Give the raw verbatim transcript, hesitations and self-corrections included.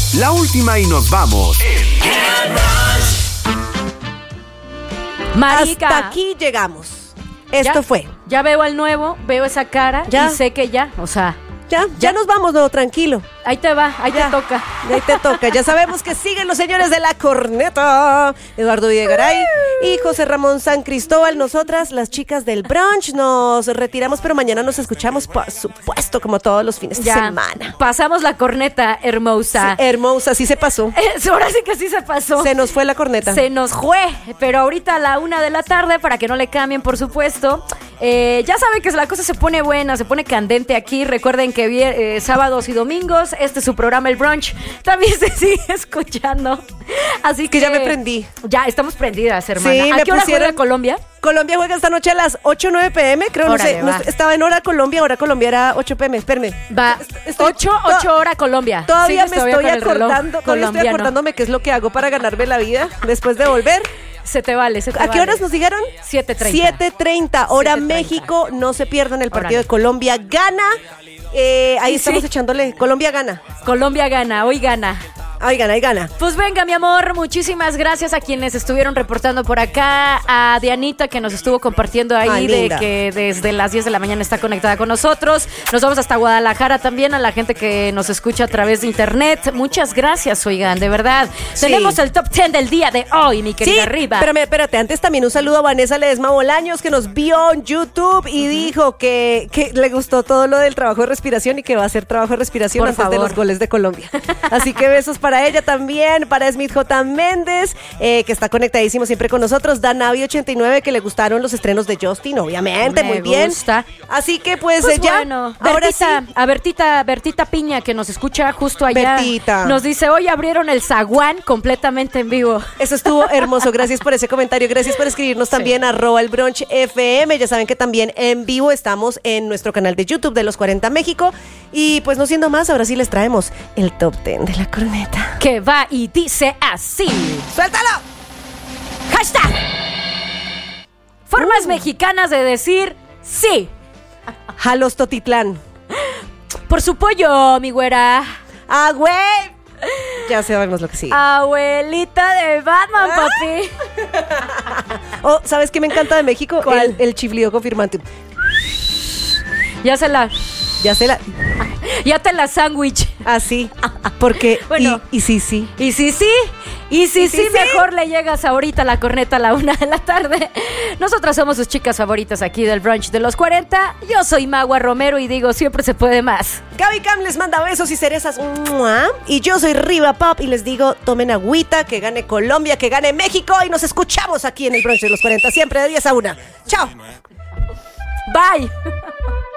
La última y nos vamos. Marica. Hasta aquí llegamos. Esto ya, fue. Ya veo al nuevo, veo esa cara Ya. y sé que ya, o sea, Ya, ya, ya nos vamos, no, tranquilo. ahí te va, ahí Ya. te toca. Ahí te toca. Ya sabemos que siguen los señores de la corneta. Eduardo Videgaray y José Ramón San Cristóbal. Nosotras, las chicas del brunch, nos retiramos, pero mañana nos escuchamos, por supuesto, como todos los fines Ya. de semana. Pasamos la corneta, hermosa. Sí, hermosa, sí se pasó. Eh, ahora sí que sí se pasó. Se nos fue la corneta. Se nos fue, pero ahorita a la una de la tarde, para que no le cambien, por supuesto. Eh, ya saben que la cosa se pone buena, se pone candente aquí. Recuerden que vier- eh, sábados y domingos, este es su programa El Brunch. También se sigue escuchando. Así que, Que ya me prendí. Ya, estamos prendidas, hermana. Sí, ¿A me qué hora pusieron- juega Colombia? Colombia juega esta noche a las ocho o nueve pm, creo, Órale, no sé. va. no- estaba en hora Colombia, hora Colombia era ocho pm. Espérame. Va, Estoy- ocho, to- ocho hora Colombia. Todavía Sigues me estoy con el reloj acordando, todavía estoy colombiano. acordándome qué es lo que hago para ganarme la vida después de volver. Se te vale, se te ¿A qué vale. horas nos dijeron? siete treinta. siete treinta, hora siete treinta. México. No se pierdan el partido Órale. de Colombia. Gana. Eh, ahí Y estamos sí. echándole. Colombia gana. Colombia gana, hoy gana. Ahí gana, ahí gana. Pues venga, mi amor, muchísimas gracias a quienes estuvieron reportando por acá, a Dianita que nos estuvo compartiendo ahí Ay, de linda. que desde las diez de la mañana está conectada con nosotros. Nos vamos hasta Guadalajara también, a la gente que nos escucha a través de internet. Muchas gracias, oigan, de verdad. Sí. Tenemos el top diez del día de hoy, mi querida Sí, Riva. Espérame, espérate, antes también un saludo a Vanessa Ledesma Bolaños que nos vio en YouTube y dijo que, que le gustó todo lo del trabajo de respiración y que va a hacer trabajo de respiración Por antes de favor. los goles de Colombia. Así que besos para ella también, para Smith J. Méndez, eh, que está conectadísimo siempre con nosotros, Danavi ochenta y nueve, que le gustaron los estrenos de Justin, obviamente, Me muy bien. gusta. Así que pues, Pues eh, ya, bueno, ahora sí. Bertita, a Bertita, Bertita Piña, que nos escucha justo allá, Bertita. nos dice, hoy abrieron el zaguán completamente en vivo. Eso estuvo hermoso, gracias por ese comentario, gracias por escribirnos también a arroba el brunch F M, ya saben que también en vivo estamos en nuestro canal de YouTube de Los cuarenta México y pues no siendo más, ahora sí les traemos el top diez de la corneta. Que va y dice así. ¡Suéltalo! Hashtag. Formas Uh. mexicanas de decir sí. Jalos Totitlán. Por su pollo, mi güera. ¡Ah, güey! Ya sabemos lo que sigue. Abuelita de Batman, Ah. papi. Oh, ¿sabes qué me encanta de México? ¿Cuál? El, el chiflido confirmante. Ya se la... Ya sé la... Ya te la sándwich. Así. Porque... Bueno. y, y sí, sí. Y si sí, y si Y sí, si sí. mejor le llegas ahorita a la corneta a la una de la tarde. Nosotras somos sus chicas favoritas aquí del brunch de los cuarenta. Yo soy Magua Romero y digo, siempre se puede más. Gaby Cam les manda besos y cerezas. ¡Mua! Y yo soy Riva Pop y les digo, tomen agüita, que gane Colombia, que gane México y nos escuchamos aquí en el brunch de los cuarenta, siempre de diez a una. ¡Chao! Bye.